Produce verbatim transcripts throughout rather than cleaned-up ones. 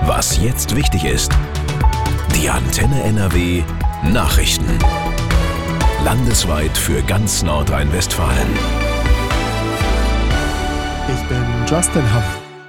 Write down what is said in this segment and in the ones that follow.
Was jetzt wichtig ist. Die Antenne N R W Nachrichten. Landesweit für ganz Nordrhein-Westfalen. Ich bin Justin Hamm.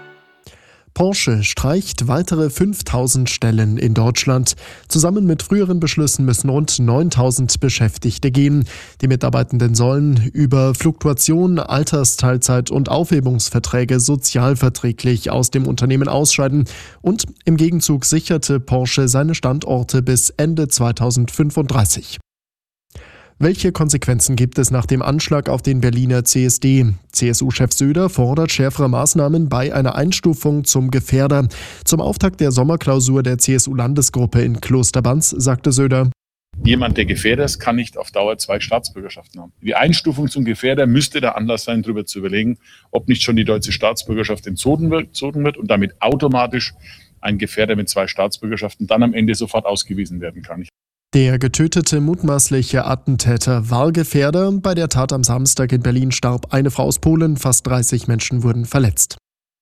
Porsche streicht weitere fünftausend Stellen in Deutschland. Zusammen mit früheren Beschlüssen müssen rund neuntausend Beschäftigte gehen. Die Mitarbeitenden sollen über Fluktuation, Altersteilzeit und Aufhebungsverträge sozialverträglich aus dem Unternehmen ausscheiden. Und im Gegenzug sicherte Porsche seine Standorte bis Ende zweitausendfünfunddreißig. Welche Konsequenzen gibt es nach dem Anschlag auf den Berliner C S D? C S U-Chef Söder fordert schärfere Maßnahmen bei einer Einstufung zum Gefährder. Zum Auftakt der Sommerklausur der C S U-Landesgruppe in Klosterbanz sagte Söder: Jemand, der Gefährder ist, kann nicht auf Dauer zwei Staatsbürgerschaften haben. Die Einstufung zum Gefährder müsste der Anlass sein, darüber zu überlegen, ob nicht schon die deutsche Staatsbürgerschaft entzogen wird, entzogen wird und damit automatisch ein Gefährder mit zwei Staatsbürgerschaften dann am Ende sofort ausgewiesen werden kann. Der getötete mutmaßliche Attentäter war Gefährder. Bei der Tat am Samstag in Berlin starb eine Frau aus Polen, fast dreißig Menschen wurden verletzt.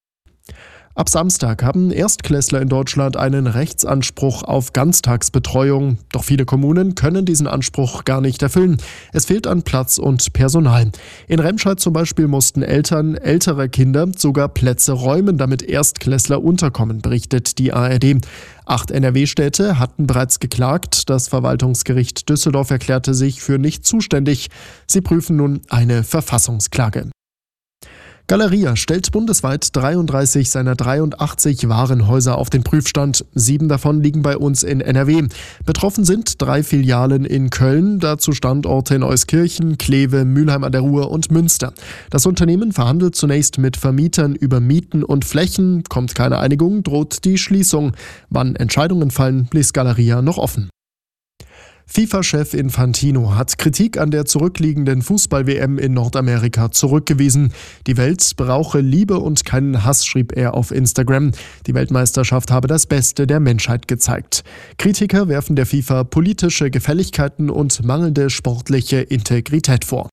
Ab Samstag haben Erstklässler in Deutschland einen Rechtsanspruch auf Ganztagsbetreuung. Doch viele Kommunen können diesen Anspruch gar nicht erfüllen. Es fehlt an Platz und Personal. In Remscheid zum Beispiel mussten Eltern älterer Kinder sogar Plätze räumen, damit Erstklässler unterkommen, berichtet die A R D. Acht N R W-Städte hatten bereits geklagt. Das Verwaltungsgericht Düsseldorf erklärte sich für nicht zuständig. Sie prüfen nun eine Verfassungsklage. Galeria stellt bundesweit dreiunddreißig seiner dreiundachtzig Warenhäuser auf den Prüfstand. Sieben davon liegen bei uns in N R W. Betroffen sind drei Filialen in Köln, dazu Standorte in Euskirchen, Kleve, Mülheim an der Ruhr und Münster. Das Unternehmen verhandelt zunächst mit Vermietern über Mieten und Flächen. Kommt keine Einigung, droht die Schließung. Wann Entscheidungen fallen, ließ Galeria noch offen. FIFA-Chef Infantino hat Kritik an der zurückliegenden Fußball-W M in Nordamerika zurückgewiesen. Die Welt brauche Liebe und keinen Hass, schrieb er auf Instagram. Die Weltmeisterschaft habe das Beste der Menschheit gezeigt. Kritiker werfen der FIFA politische Gefälligkeiten und mangelnde sportliche Integrität vor.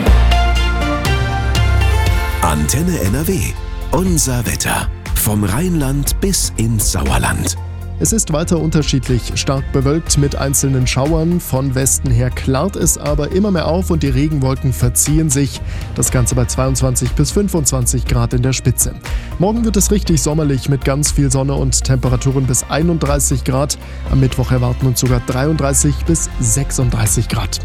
Antenne N R W. Unser Wetter. Vom Rheinland bis ins Sauerland. Es ist weiter unterschiedlich stark bewölkt mit einzelnen Schauern. Von Westen her klart es aber immer mehr auf und die Regenwolken verziehen sich. Das Ganze bei zweiundzwanzig bis fünfundzwanzig Grad in der Spitze. Morgen wird es richtig sommerlich mit ganz viel Sonne und Temperaturen bis einunddreißig Grad. Am Mittwoch erwarten uns sogar dreiunddreißig bis sechsunddreißig Grad.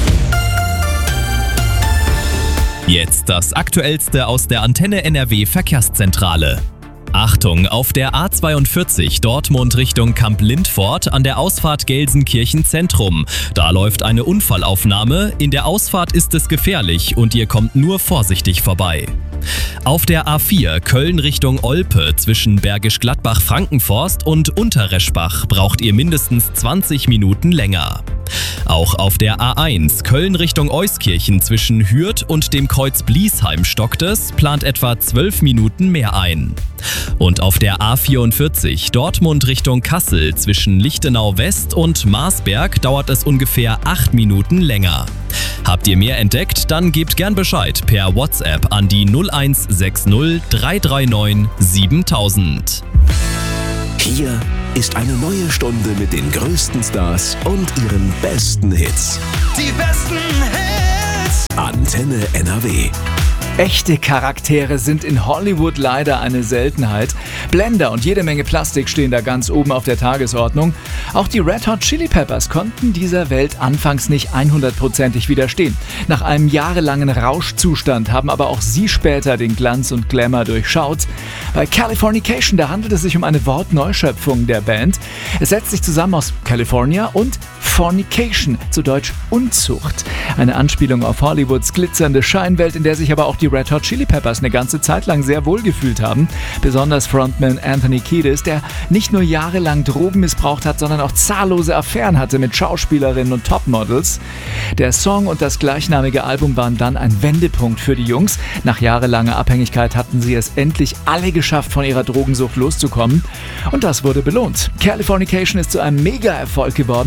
Jetzt das Aktuellste aus der Antenne N R W Verkehrszentrale. Achtung, auf der A zweiundvierzig Dortmund Richtung Kamp-Lindfort an der Ausfahrt Gelsenkirchen Zentrum. Da läuft eine Unfallaufnahme. In der Ausfahrt ist es gefährlich und ihr kommt nur vorsichtig vorbei. Auf der A vier Köln Richtung Olpe zwischen Bergisch Gladbach-Frankenforst und Unterreschbach braucht ihr mindestens zwanzig Minuten länger. Auch auf der A eins Köln Richtung Euskirchen zwischen Hürth und dem Kreuz Bliesheim stockt es, plant etwa zwölf Minuten mehr ein. Und auf der A vierundvierzig Dortmund Richtung Kassel zwischen Lichtenau West und Marsberg dauert es ungefähr acht Minuten länger. Habt ihr mehr entdeckt? Dann gebt gern Bescheid per WhatsApp an die null eins sechs null drei drei neun siebentausend. Hier ist eine neue Stunde mit den größten Stars und ihren besten Hits. Die besten Hits! Antenne N R W. Echte Charaktere sind in Hollywood leider eine Seltenheit. Blender und jede Menge Plastik stehen da ganz oben auf der Tagesordnung. Auch die Red Hot Chili Peppers konnten dieser Welt anfangs nicht hundertprozentig widerstehen. Nach einem jahrelangen Rauschzustand haben aber auch sie später den Glanz und Glamour durchschaut. Bei Californication, da handelt es sich um eine Wortneuschöpfung der Band. Es setzt sich zusammen aus California und Fornication, zu Deutsch Unzucht. Eine Anspielung auf Hollywoods glitzernde Scheinwelt, in der sich aber auch die Red Hot Chili Peppers eine ganze Zeit lang sehr wohl gefühlt haben. Besonders Frontman Anthony Kiedis, der nicht nur jahrelang Drogen missbraucht hat, sondern auch zahllose Affären hatte mit Schauspielerinnen und Topmodels. Der Song und das gleichnamige Album waren dann ein Wendepunkt für die Jungs. Nach jahrelanger Abhängigkeit hatten sie es endlich alle geschafft, von ihrer Drogensucht loszukommen. Und das wurde belohnt. Californication ist zu einem Mega-Erfolg geworden.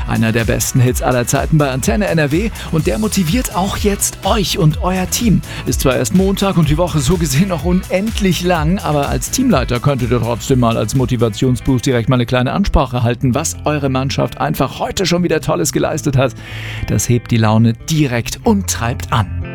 Einer der besten Hits aller Zeiten bei Antenne N R W und der motiviert auch jetzt euch und euer Team. Ist zwar erst Montag und die Woche so gesehen noch unendlich lang, aber als Teamleiter könntet ihr trotzdem mal als Motivationsboost direkt mal eine kleine Ansprache halten, was eure Mannschaft einfach heute schon wieder Tolles geleistet hat. Das hebt die Laune direkt und treibt an.